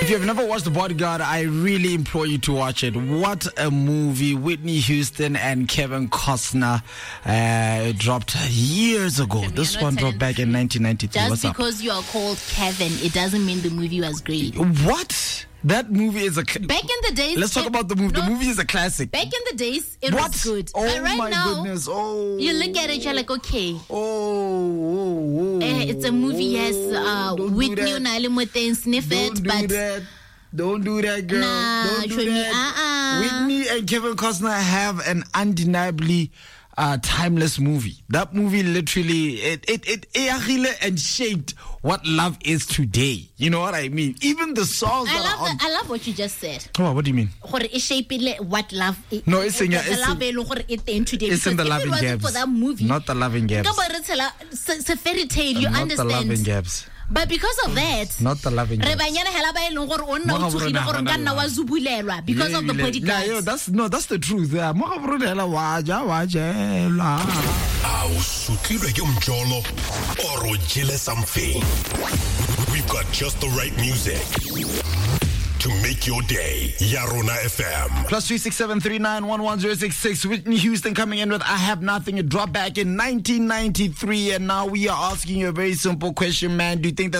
If you have never watched The Bodyguard, I really implore you to watch it. What a movie. Whitney Houston and Kevin Costner dropped years ago. This one dropped back in 1993. Just because you are called Kevin, it doesn't mean the movie was great. What? That movie is a... Back in the days... Let's talk about the movie. The movie is a classic. Back in the days, it was good. Oh, but right my now, goodness. Oh. You look at it, you're like, okay. Oh. It's a movie, yes. Whitney and sniff it, but... Don't do that, girl. Don't do that. Whitney and Kevin Costner have an undeniably timeless movie. That movie literally it shaped what love is today. You know what I mean? Even the songs. I love what you just said. Oh, what do you mean? It shaped what love is. No, it's in the Loving Gaps. For that movie, not the Loving Gaps. It's a fairy tale. You not understand? The Loving Gaps. But because of that, not the Loving Gaps. Because of the Bodyguard. Yeah, that's the truth. We've got just the right music to make your day. Yarona FM. +36739110066. Whitney Houston coming in with I Have Nothing. It dropped back in 1993, and now we are asking you a very simple question, man. Do you think that